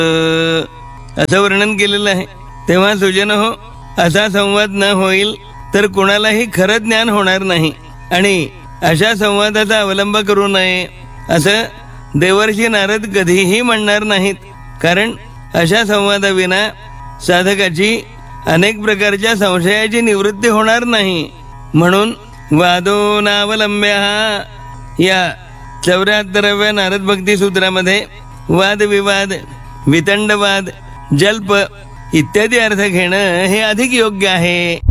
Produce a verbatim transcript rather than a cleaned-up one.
असं वर्णन केलेलं आहे. तेव्हा सुजन हो, असा संवाद न होईल तर कुणालाही खरं ज्ञान होणार नाही आणि अशा संवादाचा अवलंब करू नये असं देवर्षी नारद कधीही म्हणणार नाहीत. कारण अशा संवादाविना साधकाची अनेक प्रकारच्या संशयाची निवृत्ती होणार नाही. म्हणून वादो नावलंब्य या चौऱ्याहत्तराव्या नारद भक्ती सूत्रामध्ये वादविवाद, वितंडवाद, जल्प इत्यादी अर्थ घेणं हे अधिक योग्य आहे.